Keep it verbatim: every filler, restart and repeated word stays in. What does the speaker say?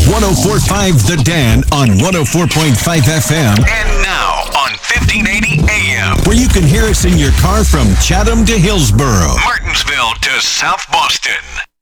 one oh four point five The Dan on one oh four point five F M. And now on fifteen eighty A M. Where you can hear us in your car from Chatham to Hillsboro, Martinsville to South Boston.